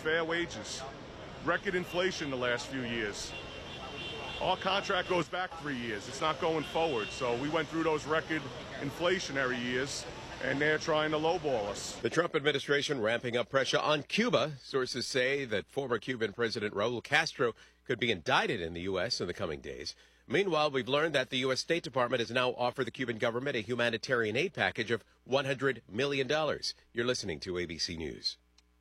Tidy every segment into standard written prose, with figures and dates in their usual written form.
fair wages. Record inflation the last few years. Our contract goes back 3 years. It's not going forward. So we went through those record inflationary years, and they're trying to lowball us. The Trump administration ramping up pressure on Cuba. Sources say that former Cuban President Raul Castro could be indicted in the U.S. in the coming days. Meanwhile, we've learned that the U.S. State Department has now offered the Cuban government a humanitarian aid package of $100 million. You're listening to ABC News.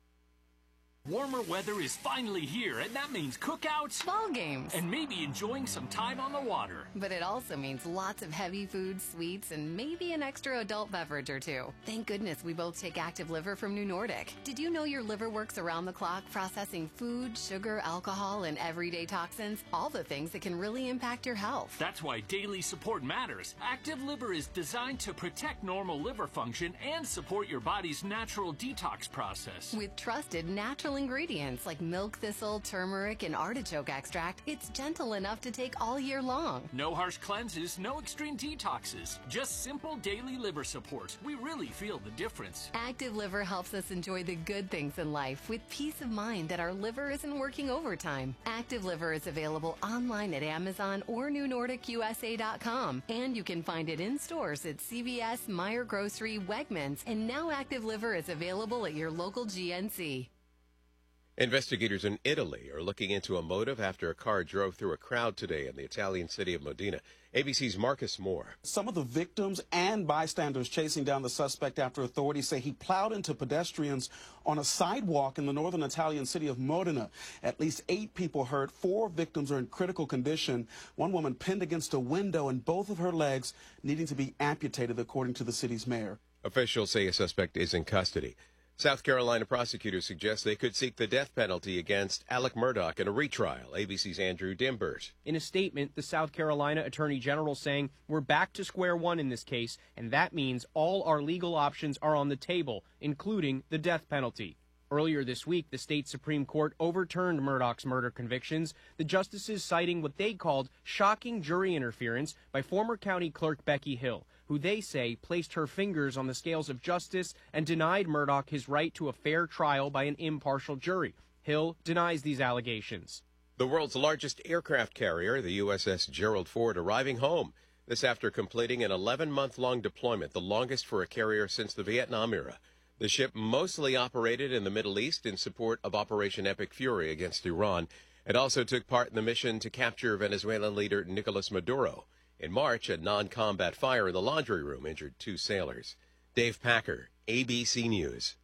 Warmer weather is finally here, and that means cookouts, ball games, and maybe enjoying some time on the water. But it also means lots of heavy foods, sweets, and maybe an extra adult beverage or two. Thank goodness we both take Active Liver from New Nordic. Did you know your liver works around the clock, processing food, sugar, alcohol, and everyday toxins? All the things that can really impact your health. That's why daily support matters. Active Liver is designed to protect normal liver function and support your body's natural detox process. With trusted natural ingredients like milk thistle, turmeric, and artichoke extract, it's gentle enough to take all year long. No harsh cleanses, no extreme detoxes, just simple daily liver support. We really feel the difference. Active Liver helps us enjoy the good things in life with peace of mind that our liver isn't working overtime. Active Liver is available online at Amazon or NewNordicUSA.com, and you can find it in stores at CVS, Meijer Grocery, Wegmans, and now Active Liver is available at your local GNC. Investigators in Italy are looking into a motive after a car drove through a crowd today in the Italian city of Modena. ABC's Marcus Moore. Some of the victims and bystanders chasing down the suspect after authorities say he plowed into pedestrians on a sidewalk in the northern Italian city of Modena. At least 8 people hurt. 4 victims are in critical condition. One woman pinned against a window and both of her legs needing to be amputated, according to the city's mayor. Officials say a suspect is in custody. South Carolina prosecutors suggest they could seek the death penalty against Alec Murdaugh in a retrial. ABC's Andrew Dimbert. In a statement, the South Carolina Attorney General saying, "We're back to square one in this case, and that means all our legal options are on the table, including the death penalty." Earlier this week, the state Supreme Court overturned Murdaugh's murder convictions, the justices citing what they called shocking jury interference by former county clerk Becky Hill, who they say placed her fingers on the scales of justice and denied Murdaugh his right to a fair trial by an impartial jury. Hill denies these allegations. The world's largest aircraft carrier, the USS Gerald Ford, arriving home. This after completing an 11-month-long deployment, the longest for a carrier since the Vietnam era. The ship mostly operated in the Middle East in support of Operation Epic Fury against Iran, and also took part in the mission to capture Venezuelan leader Nicolas Maduro. In March, a non-combat fire in the laundry room injured 2 sailors. Dave Packer, ABC News.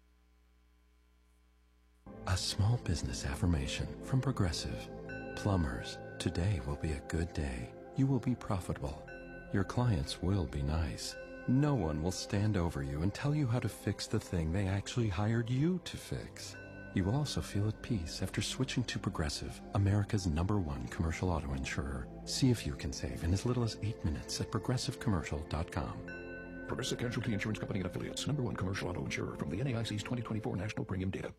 A small business affirmation from Progressive. Plumbers, today will be a good day. You will be profitable. Your clients will be nice. No one will stand over you and tell you how to fix the thing they actually hired you to fix. You will also feel at peace after switching to Progressive, America's #1 commercial auto insurer. See if you can save in as little as 8 minutes at progressivecommercial.com. Progressive Casualty Insurance Company and Affiliates, #1 commercial auto insurer from the NAIC's 2024 National Premium Data.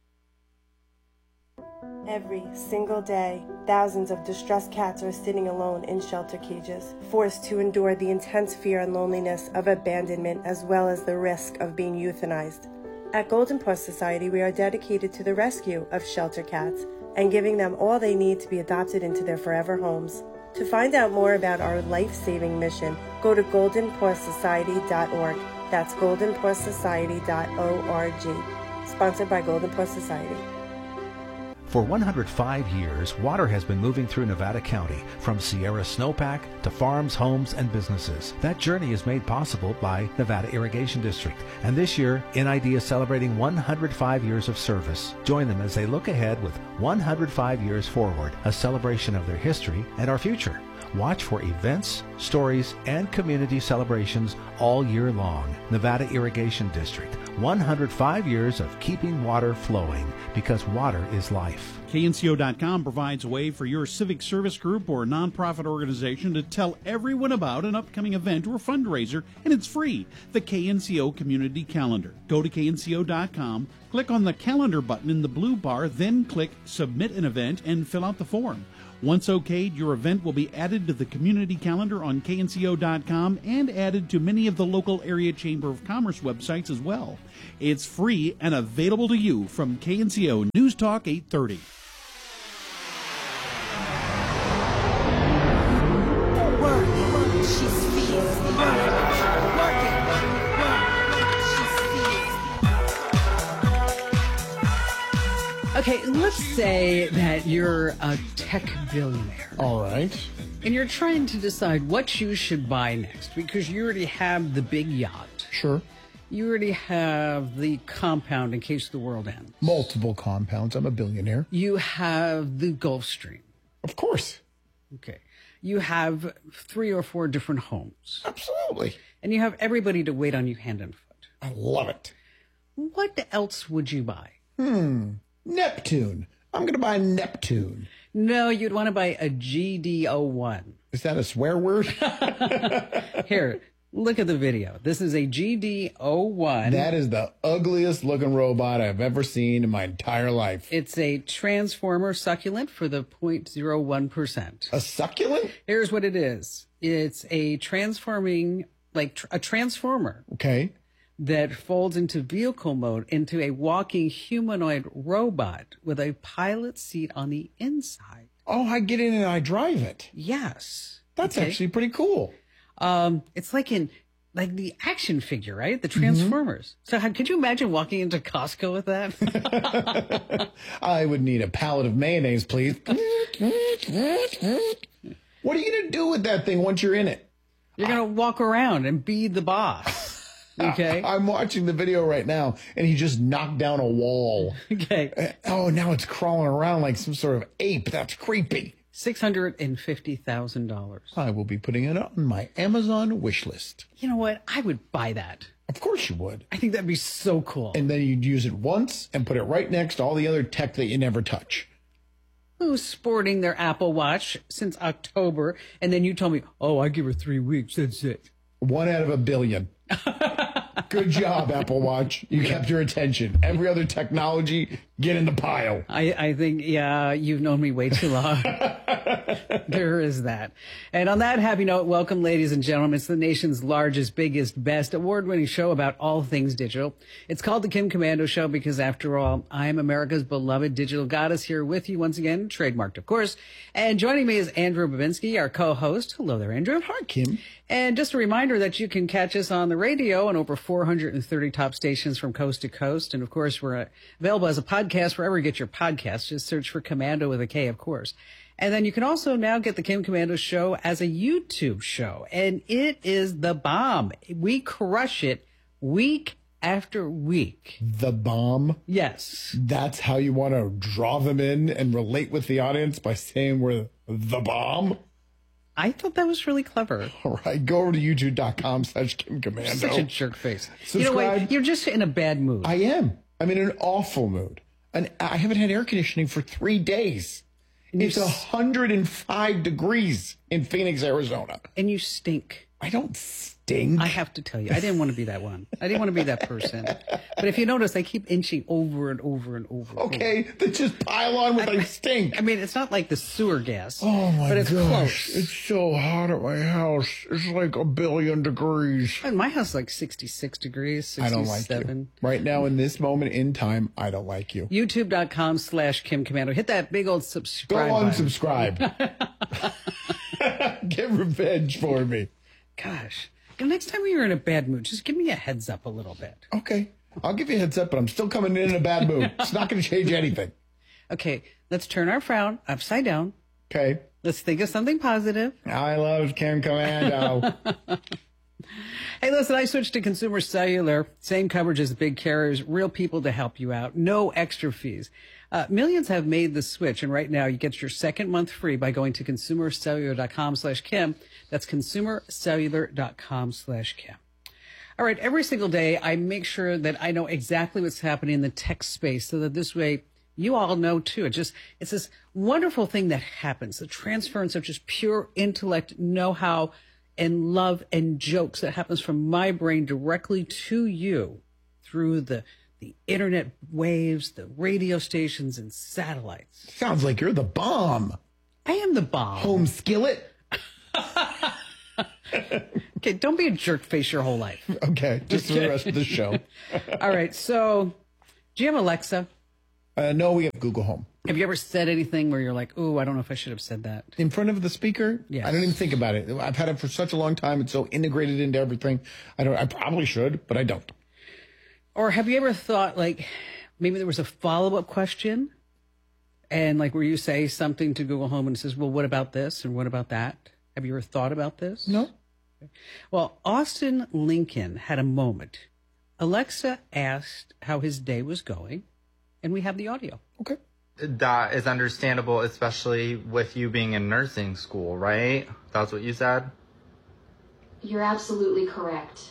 Every single day, thousands of distressed cats are sitting alone in shelter cages, forced to endure the intense fear and loneliness of abandonment as well as the risk of being euthanized. At Golden Puss Society, we are dedicated to the rescue of shelter cats and giving them all they need to be adopted into their forever homes. To find out more about our life-saving mission, go to goldenpusssociety.org. That's goldenpusssociety.org. Sponsored by Golden Puss Society. For 105 years, water has been moving through Nevada County, from Sierra Snowpack to farms, homes, and businesses. That journey is made possible by Nevada Irrigation District. And this year, NID is celebrating 105 years of service. Join them as they look ahead with 105 years forward, a celebration of their history and our future. Watch for events, stories, and community celebrations all year long. Nevada Irrigation District, 105 years of keeping water flowing, because water is life. KNCO.com provides a way for your civic service group or nonprofit organization to tell everyone about an upcoming event or fundraiser, and it's free. The KNCO Community Calendar. Go to KNCO.com, click on the calendar button in the blue bar, then click Submit an Event and fill out the form. Once okayed, your event will be added to the community calendar on KNCO.com and added to many of the local area Chamber of Commerce websites as well. It's free and available to you from KNCO News Talk 830. Okay, let's say that you're a tech billionaire. All right. And you're trying to decide what shoes should buy next because you already have the big yacht. Sure. You already have the compound in case the world ends. Multiple compounds. I'm a billionaire. You have the Gulfstream. Of course. Okay. You have 3 or 4 different homes. Absolutely. And you have everybody to wait on you hand and foot. I love it. What else would you buy? Neptune. I'm going to buy Neptune. No, you'd want to buy a GD01. Is that a swear word? Here, look at the video. This is a GD01. That is the ugliest looking robot I've ever seen in my entire life. It's a transformer succulent for the 0.01%. A succulent? Here's what it is. It's a transforming, like a transformer. Okay. That folds into vehicle mode into a walking humanoid robot with a pilot seat on the inside. Oh, I get in and I drive it. Yes. That's actually pretty cool. It's like the action figure, right? The Transformers. So could you imagine walking into Costco with that? I would need a pallet of mayonnaise, please. What are you going to do with that thing once you're in it? You're going to walk around and be the boss. Okay. I'm watching the video right now, and he just knocked down a wall. Okay. Oh, now it's crawling around like some sort of ape. That's creepy. $650,000. I will be putting it on my Amazon wish list. You know what? I would buy that. Of course you would. I think that'd be so cool. And then you'd use it once and put it right next to all the other tech that you never touch. Who's sporting their Apple Watch since October, and then you tell me, oh, I give her 3 weeks, that's it. 1 out of a billion. Good job, Apple Watch. You kept your attention. Every other technology, get in the pile. I think, yeah, you've known me way too long. There is that. And on that happy note, welcome, ladies and gentlemen. It's the nation's largest, biggest, best award-winning show about all things digital. It's called The Kim Komando Show because, after all, I'm America's beloved digital goddess, here with you once again, trademarked, of course. And joining me is Andrew Babinski, our co-host. Hello there, Andrew. Hi, Kim. And just a reminder that you can catch us on the radio on over 430 top stations from coast to coast. And, of course, we're available as a podcast wherever you get your podcasts. Just search for Komando with a K, of course. And then you can also now get the Kim Komando Show as a YouTube show. And it is the bomb. We crush it week after week. The bomb? Yes. That's how you want to draw them in and relate with the audience, by saying we're the bomb? I thought that was really clever. All right, go over to youtube.com/Kim Komando. Such a jerk face. Subscribe. You know what? You're just in a bad mood. I am. I'm in an awful mood. And I haven't had air conditioning for 3 days. It's 105 degrees in Phoenix, Arizona. And you stink. I don't stink. I have to tell you, I didn't want to be that one. I didn't want to be that person. But if you notice, I keep inching over and over and over. Okay, then just pile on with my stink. I mean, it's not like the sewer gas. Oh, my but it's gosh. close. It's so hot at my house. It's like 1 billion degrees. And my house is like 66 degrees, 67. I don't like you. Right now, in this moment in time, I don't like you. YouTube.com/Kim Komando. Hit that big old subscribe Go button. unsubscribe. Get revenge for me. Gosh. Next time you're in a bad mood, just give me a heads up a little bit. Okay. I'll give you a heads up, but I'm still coming in a bad mood. It's not going to change anything. Okay. Let's turn our frown upside down. Okay. Let's think of something positive. I love Kim Komando. Hey, listen, I switched to Consumer Cellular. Same coverage as the big carriers. Real people to help you out. No extra fees. Millions have made the switch, and right now you get your second month free by going to consumercellular.com/Kim. That's consumercellular.com/Kim. All right, every single day I make sure that I know exactly what's happening in the tech space so that this way You all know too. It's this wonderful thing that happens, the transference of just pure intellect, know-how, and love and jokes that happens from my brain directly to you through the internet waves, the radio stations, and satellites. Sounds like you're the bomb. I am the bomb. Home skillet. Okay, don't be a jerk face your whole life. Okay, just for the rest of the show. All right, so do you have Alexa? No, we have Google Home. Have you ever said anything where you're like, "Ooh, I don't know if I should have said that"? In front of the speaker? Yes. I don't even think about it. I've had it for such a long time. It's so integrated into everything. I probably should, but I don't. Or have you ever thought, like, maybe there was a follow-up question, and like where you say something to Google Home and it says, "Well, what about this and what about that?" Have you ever thought about this? No. Well, Austin Lincoln had a moment. Alexa asked how his day was going, and we have the audio. Okay. That is understandable, especially with you being in nursing school, right? That's what you said? You're absolutely correct.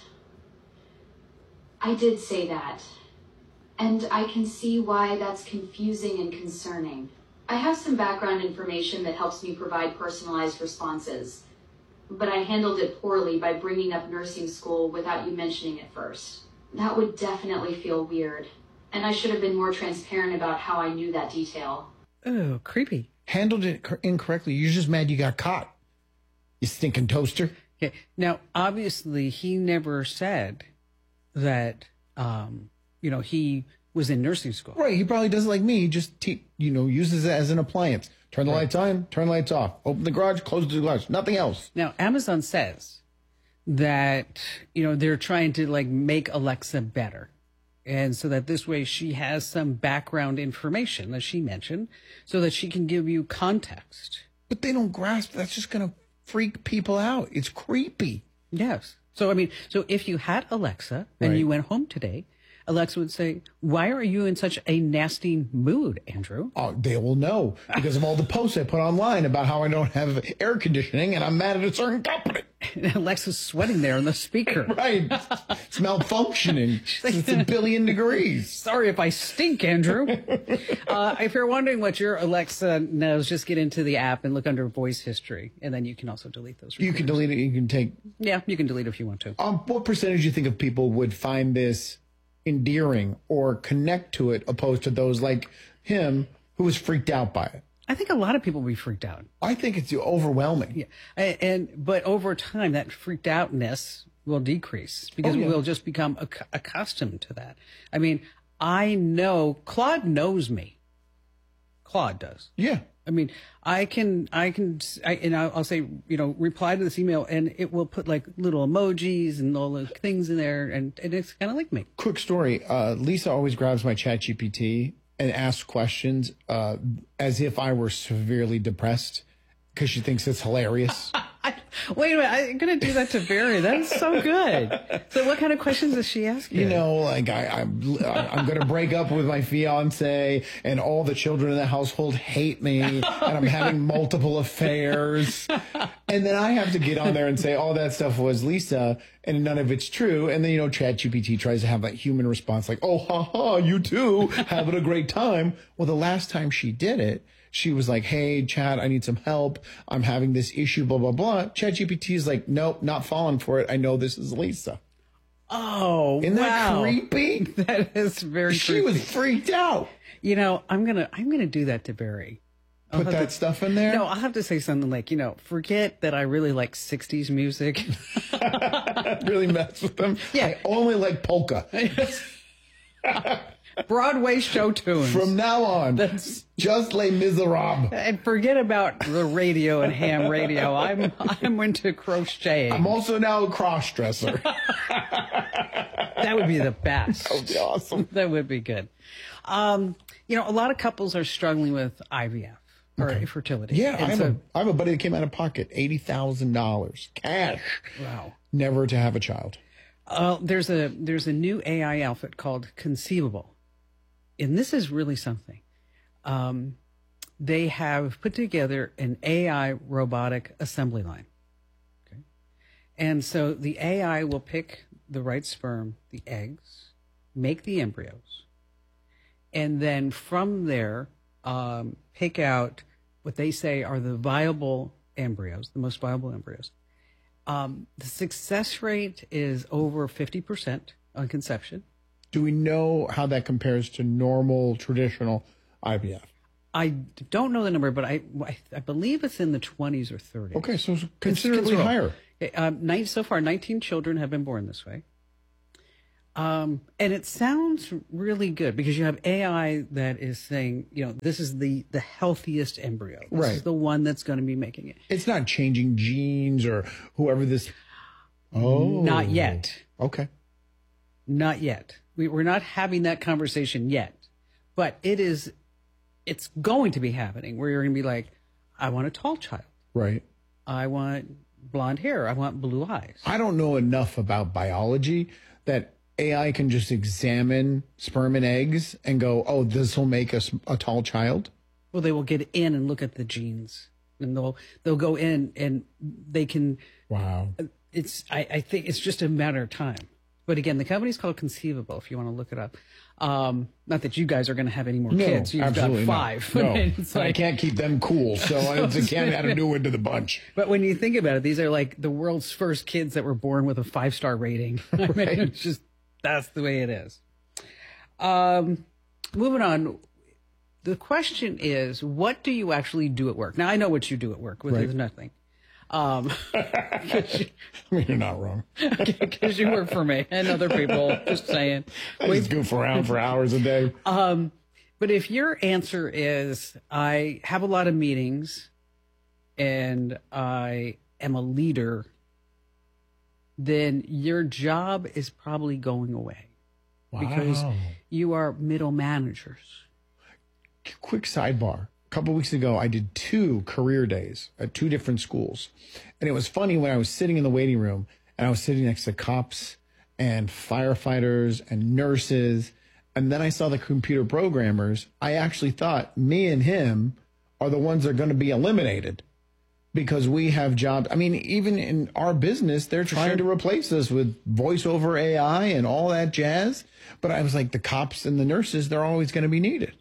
I did say that. And I can see why that's confusing and concerning. I have some background information that helps me provide personalized responses, but I handled it poorly by bringing up nursing school without you mentioning it first. That would definitely feel weird, and I should have been more transparent about how I knew that detail. Oh, creepy. Handled it incorrectly. You're just mad you got caught. You stinking toaster. Okay. Now, obviously, he never said that, he was in nursing school. Right. He probably does it like me. He just, uses it as an appliance. Turn the lights on, turn the lights off. Open the garage, close the garage. Nothing else. Now, Amazon says that, they're trying to like make Alexa better. And so that this way she has some background information, as she mentioned, so that she can give you context. But they don't grasp. That's just going to freak people out. It's creepy. Yes. So, so if you had Alexa and you went home today, Alexa would say, "Why are you in such a nasty mood, Andrew?" Oh, they will know because of all the posts I put online about how I don't have air conditioning and I'm mad at a certain company. And Alexa's sweating there on the speaker. Right. It's malfunctioning. It's 1 billion degrees. Sorry if I stink, Andrew. If you're wondering what your Alexa knows, just get into the app and look under voice history. And then you can also delete those recordings. You can delete it. You can take... Yeah, you can delete it if you want to. What percentage do you think of people would find this endearing or connect to it opposed to those like him who was freaked out by it? I think a lot of people will be freaked out. I think it's overwhelming. Yeah, but over time, that freaked outness will decrease because we'll just become accustomed to that. I mean, I know Claude knows me. Claude does. Yeah. I mean, I'll say, reply to this email, and it will put like little emojis and all the things in there, and it's kind of like me. Quick story: Lisa always grabs my ChatGPT and asks questions as if I were severely depressed because she thinks it's hilarious. Wait a minute, I'm going to do that to Barry. That's so good. So what kind of questions is she asking? Like I'm going to break up with my fiance and all the children in the household hate me and I'm having multiple affairs. And then I have to get on there and say all that stuff was Lisa and none of it's true. And then, ChatGPT tries to have that human response like, "Oh, ha, ha, you too, having a great time." Well, the last time she did it, she was like, "Hey, Chad, I need some help. I'm having this issue, blah, blah, blah." ChatGPT is like, "Nope, not falling for it. I know this is Lisa." Oh, Isn't that creepy? That is very creepy. She was freaked out. I'm gonna do that to Barry. Put that stuff in there? No, I'll have to say something like, forget that I really like 60s music. Really mess with them? Yeah. I only like polka. Broadway show tunes. From now on, just Les Miserables. And forget about the radio and ham radio. I'm into crocheting. I'm also now a cross-dresser. That would be the best. That would be awesome. That would be good. A lot of couples are struggling with IVF or infertility. Yeah, I have a buddy that came out of pocket, $80,000 cash. Wow. Never to have a child. There's a new AI outfit called Conceivable. And this is really something. They have put together an AI robotic assembly line. Okay. And so the AI will pick the right sperm, the eggs, make the embryos, and then from there, pick out what they say are the viable embryos, the most viable embryos. The success rate is over 50% on conception. Do we know how that compares to normal, traditional IVF? I don't know the number, but I believe it's in the 20s or 30s. Okay, so it's considerably higher. So far, 19 children have been born this way. And it sounds really good because you have AI that is saying, this is the healthiest embryo. This is the one that's going to be making it. It's not changing genes or whoever this. Oh. Not yet. Okay. Not yet. We're not having that conversation yet. But it's going to be happening where you're going to be like, I want a tall child. Right. I want blonde hair. I want blue eyes. I don't know enough about biology that AI can just examine sperm and eggs and go, oh, this will make us a tall child? Well, they will get in and look at the genes, and they'll go in and they can. Wow. I think it's just a matter of time. But again, the company's called Conceivable. If you want to look it up, not that you guys are going to have any more kids. You've got 5. No, I can't keep them cool, so I can't add a new one to the bunch. But when you think about it, these are like the world's first kids that were born with a 5-star rating. I mean, it's just. That's the way it is. Moving on. The question is, what do you actually do at work? Now, I know what you do at work, which is nothing. You're not wrong. Because you work for me and other people. Just saying. I just goof around for hours a day. But if your answer is, I have a lot of meetings and I am a leader, then your job is probably going away. Wow. Because you are middle managers. Quick sidebar. A couple of weeks ago, I did 2 career days at 2 different schools. And it was funny when I was sitting in the waiting room and I was sitting next to cops and firefighters and nurses. And then I saw the computer programmers. I actually thought me and him are the ones that are going to be eliminated. Because we have jobs. I mean, even in our business, they're trying to replace us with voice over AI and all that jazz. But I was like, the cops and the nurses, they're always going to be needed.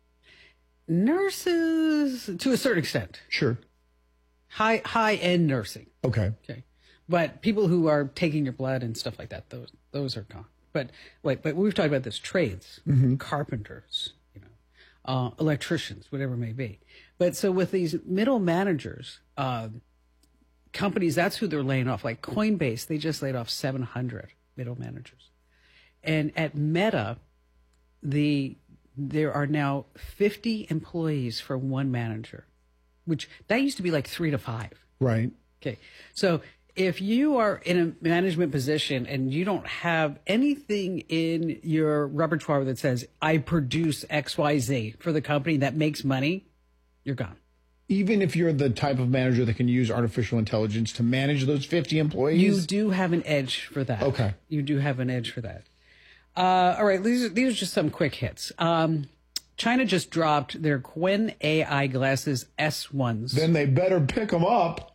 Nurses, to a certain extent. Sure. High-end nursing. Okay. But people who are taking your blood and stuff like that, those are gone. But we've talked about this, trades, carpenters, electricians, whatever it may be. But so with these middle managers, companies, that's who they're laying off. Like Coinbase, they just laid off 700 middle managers. And at Meta, there are now 50 employees for one manager, which that used to be like 3 to 5. Right. Okay. So if you are in a management position and you don't have anything in your repertoire that says, I produce XYZ for the company that makes money, you're gone. Even if you're the type of manager that can use artificial intelligence to manage those 50 employees? You do have an edge for that. Okay. You do have an edge for that. All right, these are just some quick hits. China just dropped their Qwen AI glasses S1s. Then they better pick them up.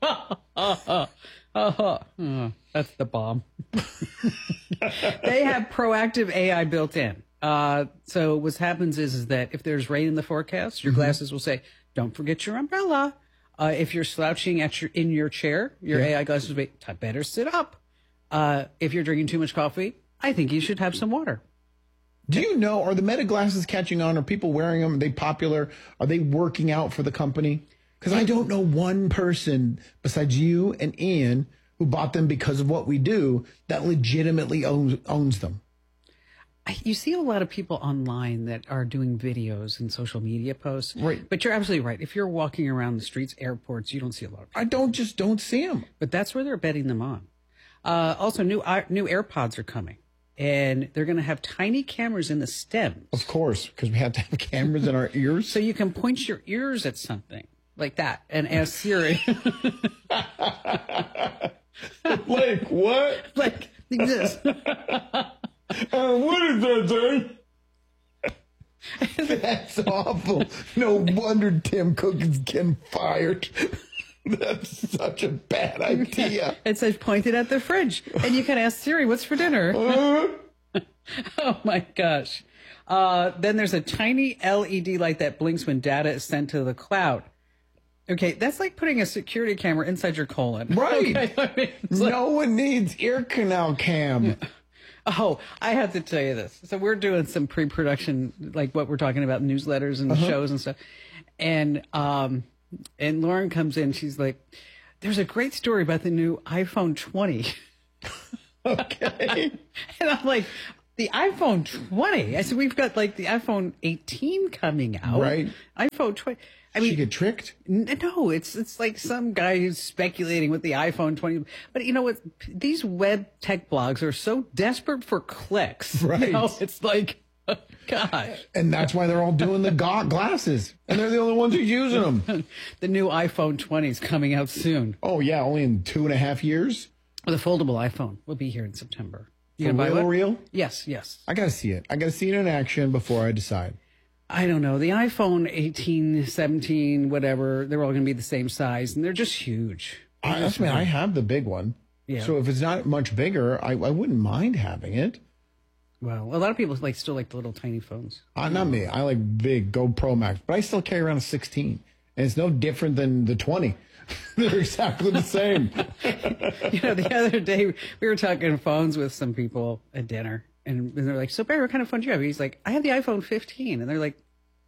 That's the bomb. They have proactive AI built in. So what happens is that if there's rain in the forecast, your glasses will say, don't forget your umbrella. If you're slouching in your chair, your AI glasses will be, better sit up. If you're drinking too much coffee, I think you should have some water. Do you know, are the Meta glasses catching on? Are people wearing them? Are they popular? Are they working out for the company? Because I don't know one person besides you and Ian who bought them because of what we do that legitimately owns them. You see a lot of people online that are doing videos and social media posts. Right. But you're absolutely right. If you're walking around the streets, airports, you don't see a lot of people. I don't see them. But that's where they're betting them on. Also, new AirPods are coming. And they're going to have tiny cameras in the stems. Of course, because we have to have cameras in our ears. So you can point your ears at something like that and ask Siri. Like what? Like this. What is that thing? That's awful. No wonder Tim Cook is getting fired. That's such a bad idea. It says pointed at the fridge. And you can ask Siri, what's for dinner? Oh, my gosh. Then there's a tiny LED light that blinks when data is sent to the cloud. Okay, that's like putting a security camera inside your colon. Right. Okay? I mean, no one needs ear canal cam. Oh, I have to tell you this. So we're doing some pre-production, like what we're talking about, newsletters and shows and stuff. And Lauren comes in. She's like, there's a great story about the new iPhone 20. Okay. And I'm like, the iPhone 20? I said, we've got like the iPhone 18 coming out. Right. iPhone 20. I mean, she get tricked? No, it's like some guy who's speculating with the iPhone 20. But you know what? These web tech blogs are so desperate for clicks. Right. You know, it's like, oh, gosh. And that's why they're all doing the glasses. And they're the only ones who's using them. The new iPhone 20 is coming out soon. Oh, yeah. Only in 2.5 years? The foldable iPhone will be here in September. You gonna buy one? Real? Yes, yes. I got to see it. I got to see it in action before I decide. I don't know. The iPhone 18, 17, whatever, they're all going to be the same size, and they're just huge. I have the big one. Yeah. So if it's not much bigger, I wouldn't mind having it. Well, a lot of people still like the little tiny phones. Not me. I like big GoPro Max, but I still carry around a 16, and it's no different than the 20. They're exactly the same. You know, the other day we were talking phones with some people at dinner, and they're like, "So Barry, what kind of phone do you have?" He's like, "I have the iPhone 15," and they're like,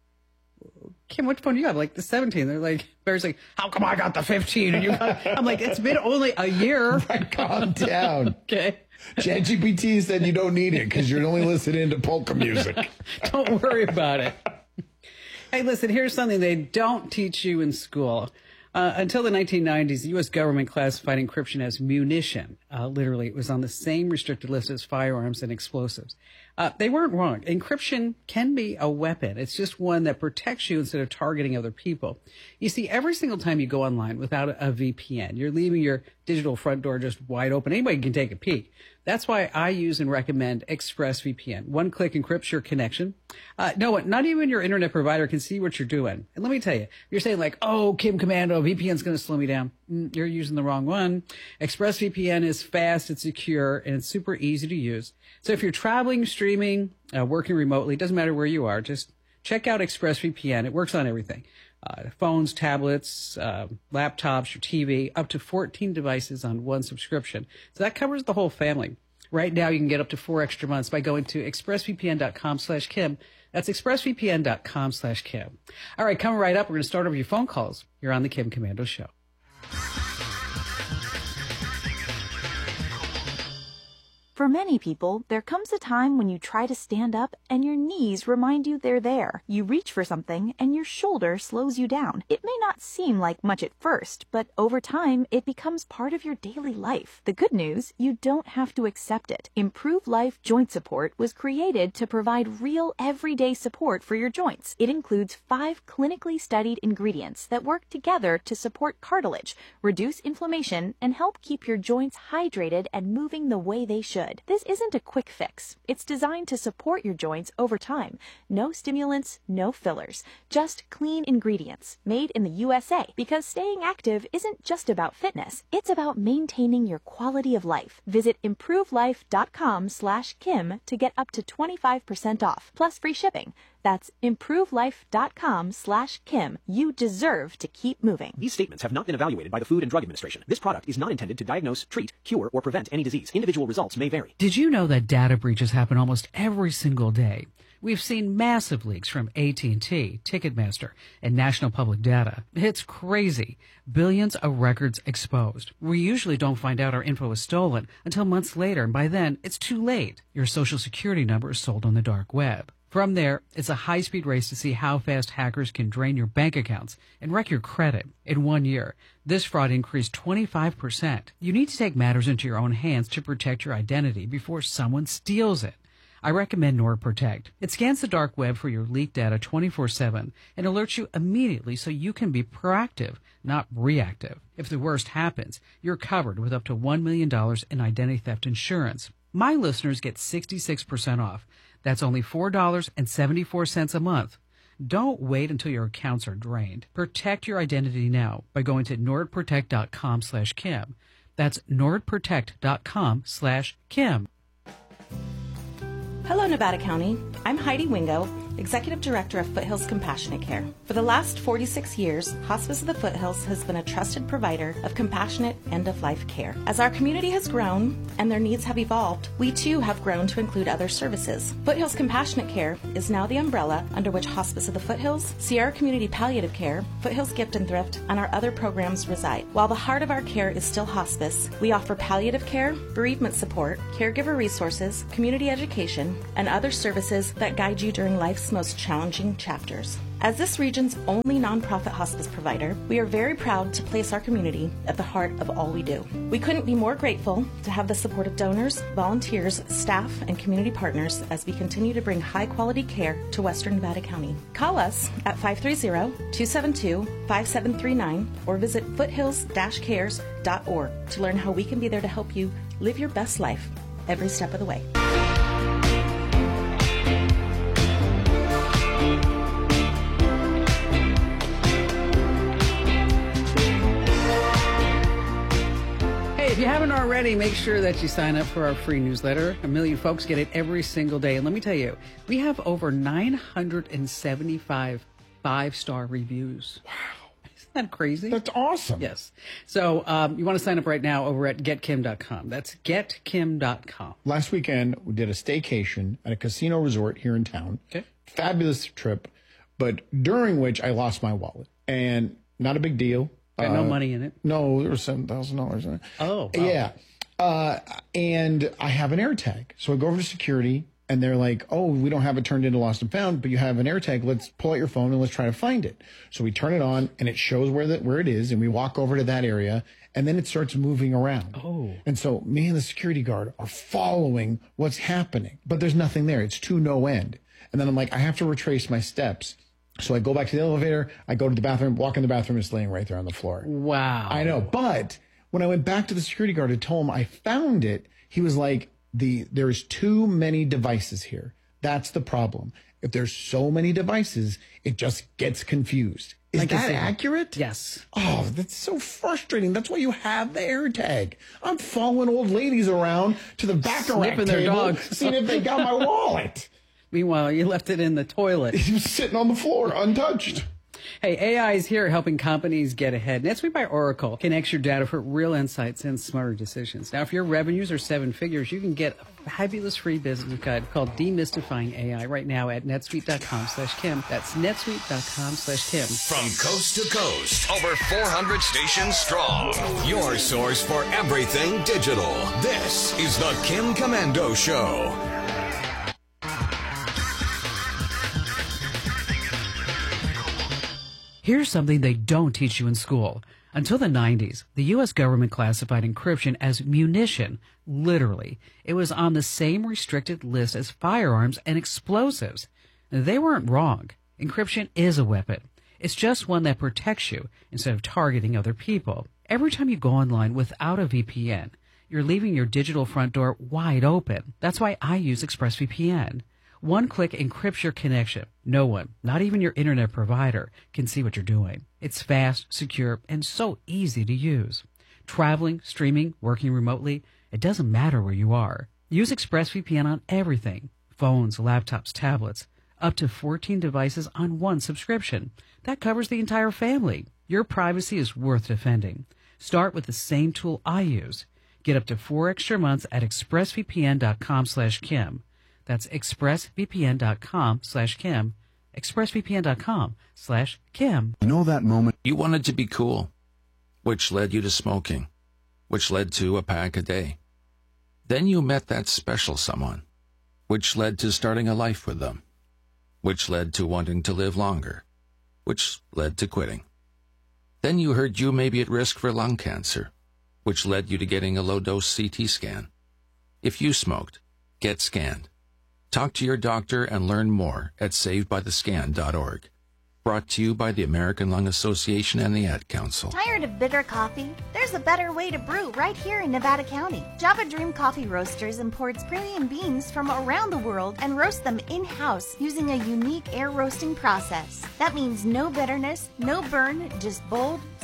"Kim, which phone do you have?" Like the 17. They're like, Barry's like, "How come I got the 15 and you got?" I'm like, "It's been only a year." Right, calm down. Okay. ChatGPT said you don't need it because you're only listening to polka music. Don't worry about it. Hey, listen, here's something they don't teach you in school. Until the 1990s, the U.S. government classified encryption as munition. Literally, it was on the same restricted list as firearms and explosives. They weren't wrong. Encryption can be a weapon. It's just one that protects you instead of targeting other people. You see, every single time you go online without a VPN, you're leaving your digital front door just wide open. Anybody can take a peek. That's why I use and recommend ExpressVPN. One click encrypts your connection. No, not even your internet provider can see what you're doing. And let me tell you, you're saying like, oh, Kim Commando, VPN's going to slow me down. You're using the wrong one. ExpressVPN is fast, it's secure, and it's super easy to use. So if you're traveling, streaming, working remotely, it doesn't matter where you are, just check out ExpressVPN. It works on everything. Phones, tablets, laptops, your TV, up to 14 devices on one subscription. So that covers the whole family. Right now, you can get up to 4 extra months by going to expressvpn.com/Kim. That's expressvpn.com/Kim. All right, coming right up, we're going to start over your phone calls. You're on the Kim Commando Show. For many people, there comes a time when you try to stand up and your knees remind you they're there. You reach for something and your shoulder slows you down. It may not seem like much at first, but over time, it becomes part of your daily life. The good news, you don't have to accept it. Improve Life Joint Support was created to provide real everyday support for your joints. It includes 5 clinically studied ingredients that work together to support cartilage, reduce inflammation, and help keep your joints hydrated and moving the way they should. This isn't a quick fix. It's designed to support your joints over time. No stimulants, no fillers, just clean ingredients made in the USA. Because staying active isn't just about fitness, it's about maintaining your quality of life. Visit improvelife.com/Kim to get up to 25% off, plus free shipping. That's improvelife.com/Kim. You deserve to keep moving. These statements have not been evaluated by the Food and Drug Administration. This product is not intended to diagnose, treat, cure, or prevent any disease. Individual results may vary. Did you know that data breaches happen almost every single day? We've seen massive leaks from AT&T, Ticketmaster, and National Public Data. It's crazy. Billions of records exposed. We usually don't find out our info is stolen until months later, and by then, it's too late. Your social security number is sold on the dark web. From there, it's a high-speed race to see how fast hackers can drain your bank accounts and wreck your credit. In 1 year, this fraud increased 25%. You need to take matters into your own hands to protect your identity before someone steals it. I recommend NordProtect. It scans the dark web for your leaked data 24/7 and alerts you immediately so you can be proactive, not reactive. If the worst happens, you're covered with up to $1 million in identity theft insurance. My listeners get 66% off. That's only $4.74 a month. Don't wait until your accounts are drained. Protect your identity now by going to nordprotect.com/Kim. That's nordprotect.com/Kim. Hello, Nevada County. I'm Heidi Wingo, Executive Director of Foothills Compassionate Care. For the last 46 years, Hospice of the Foothills has been a trusted provider of compassionate end-of-life care. As our community has grown and their needs have evolved, we too have grown to include other services. Foothills Compassionate Care is now the umbrella under which Hospice of the Foothills, Sierra Community Palliative Care, Foothills Gift and Thrift, and our other programs reside. While the heart of our care is still hospice, we offer palliative care, bereavement support, caregiver resources, community education, and other services that guide you during life's most challenging chapters. As this region's only nonprofit hospice provider, we are very proud to place our community at the heart of all we do. We couldn't be more grateful to have the support of donors, volunteers, staff, and community partners as we continue to bring high-quality care to Western Nevada County. Call us at 530-272-5739 or visit foothills-cares.org to learn how we can be there to help you live your best life every step of the way. If you haven't already, make sure that you sign up for our free newsletter. 1 million folks get it every single day. And let me tell you, we have over 975 5-star reviews. Wow. Isn't that crazy? That's awesome. Yes. So you want to sign up right now over at getkim.com. That's getkim.com. Last weekend, we did a staycation at a casino resort here in town. Okay. Fabulous trip, but during which I lost my wallet. And not a big deal. Got no money in it? No, there was $7,000 in it. Oh, wow. Yeah. And I have an AirTag. So I go over to security, and they're like, oh, we don't have it turned into lost and found, but you have an AirTag. Let's pull out your phone and let's try to find it. So we turn it on, and it shows where it is, and we walk over to that area, and then it starts moving around. Oh. And so me and the security guard are following what's happening, but there's nothing there. It's to no end. And then I'm like, I have to retrace my steps. So I go back to the elevator, I go to the bathroom, walk in the bathroom, it's laying right there on the floor. Wow. I know. But when I went back to the security guard and told him I found it, he was like, there's too many devices here. That's the problem. If there's so many devices, it just gets confused. Is that accurate? Yes. Oh, that's so frustrating. That's why you have the AirTag. I'm following old ladies around to the back of Sniffing their dogs, seeing if they got my wallet. Meanwhile, you left it in the toilet. He was sitting on the floor, untouched. Hey, AI is here helping companies get ahead. NetSuite by Oracle connects your data for real insights and smarter decisions. Now, if your revenues are 7 figures, you can get a fabulous free business guide called Demystifying AI right now at netsuite.com/Kim. That's netsuite.com/Kim. From coast to coast, over 400 stations strong. Your source for everything digital. This is the Kim Komando Show. Here's something they don't teach you in school. Until the 90s, the U.S. government classified encryption as munition. Literally. It was on the same restricted list as firearms and explosives. They weren't wrong. Encryption is a weapon. It's just one that protects you instead of targeting other people. Every time you go online without a VPN, you're leaving your digital front door wide open. That's why I use ExpressVPN. One click encrypts your connection. No one, not even your internet provider, can see what you're doing. It's fast, secure, and so easy to use. Traveling, streaming, working remotely, it doesn't matter where you are. Use ExpressVPN on everything. Phones, laptops, tablets. Up to 14 devices on one subscription. That covers the entire family. Your privacy is worth defending. Start with the same tool I use. Get up to 4 extra months at expressvpn.com/Kim. That's expressvpn.com/Kim. expressvpn.com/Kim. You know that moment you wanted to be cool, which led you to smoking, which led to a pack a day. Then you met that special someone, which led to starting a life with them, which led to wanting to live longer, which led to quitting. Then you heard you may be at risk for lung cancer, which led you to getting a low-dose CT scan. If you smoked, get scanned. Talk to your doctor and learn more at savedbythescan.org. Brought to you by the American Lung Association and the Ad Council. Tired of bitter coffee? There's a better way to brew right here in Nevada County. Java Dream Coffee Roasters imports premium beans from around the world and roasts them in-house using a unique air roasting process. That means no bitterness, no burn, just bold,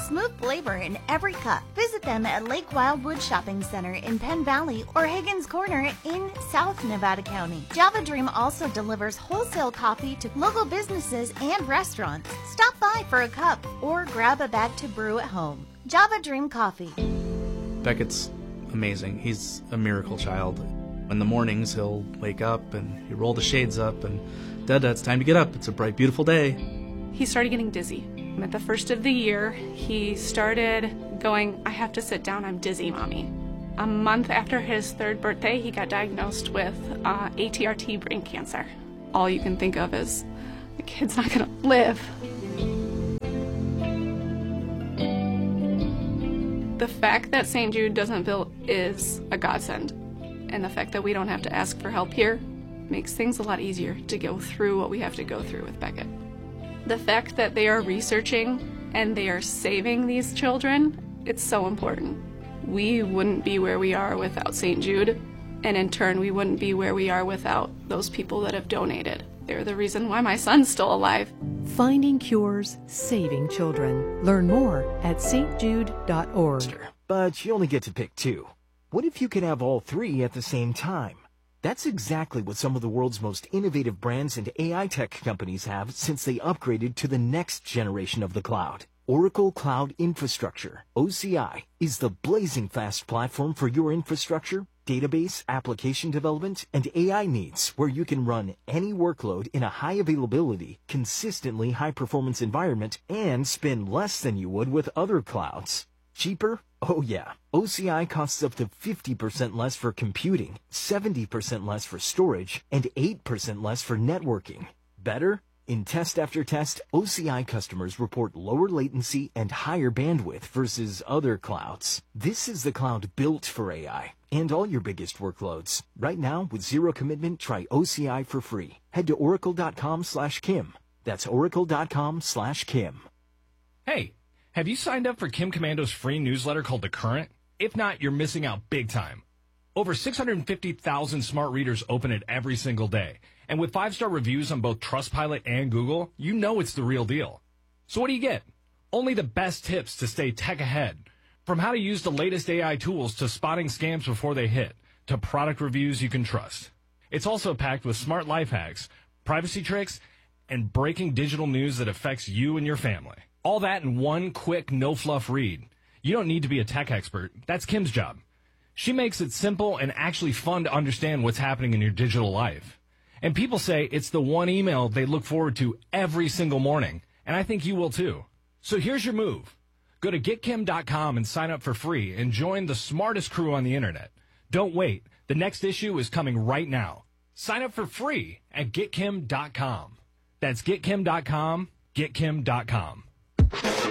smooth flavor in every cup. Visit them at Lake Wildwood Shopping Center in Penn Valley or Higgins Corner in South Nevada County. Java Dream also delivers wholesale coffee to local businesses and restaurants. Stop by for a cup or grab a bag to brew at home. Java Dream Coffee. Beckett's amazing. He's a miracle child. In the mornings, he'll wake up and he'll roll the shades up and, Dada, it's time to get up. It's a bright, beautiful day. He started getting dizzy. At the first of the year, he started going, I have to sit down, I'm dizzy, Mommy. A month after his 3rd birthday, he got diagnosed with ATRT brain cancer. All you can think of is, the kid's not gonna live. The fact that St. Jude doesn't bill is a godsend. And the fact that we don't have to ask for help here makes things a lot easier to go through what we have to go through with Beckett. The fact that they are researching and they are saving these children, it's so important. We wouldn't be where we are without St. Jude, and in turn, we wouldn't be where we are without those people that have donated. They're the reason why my son's still alive. Finding cures, saving children. Learn more at stjude.org. But you only get to pick 2. What if you could have all 3 at the same time? That's exactly what some of the world's most innovative brands and AI tech companies have since they upgraded to the next generation of the cloud. Oracle Cloud Infrastructure, OCI, is the blazing fast platform for your infrastructure, database, application development, and AI needs, where you can run any workload in a high availability, consistently high performance environment and spend less than you would with other clouds. Cheaper? Oh yeah. OCI costs up to 50% less for computing, 70% less for storage, and 8% less for networking. Better? In test after test, OCI customers report lower latency and higher bandwidth versus other clouds. This is the cloud built for AI and all your biggest workloads. Right now, with zero commitment, try OCI for free. Head to oracle.com/Kim. That's oracle.com/Kim. Hey, have you signed up for Kim Commando's free newsletter called The Current? If not, you're missing out big time. Over 650,000 smart readers open it every single day. And with 5-star reviews on both Trustpilot and Google, you know it's the real deal. So what do you get? Only the best tips to stay tech ahead. From how to use the latest AI tools to spotting scams before they hit, to product reviews you can trust. It's also packed with smart life hacks, privacy tricks, and breaking digital news that affects you and your family. All that in one quick, no-fluff read. You don't need to be a tech expert. That's Kim's job. She makes it simple and actually fun to understand what's happening in your digital life. And people say it's the one email they look forward to every single morning. And I think you will too. So here's your move. Go to getkim.com and sign up for free and join the smartest crew on the internet. Don't wait. The next issue is coming right now. Sign up for free at getkim.com. That's getkim.com, getkim.com.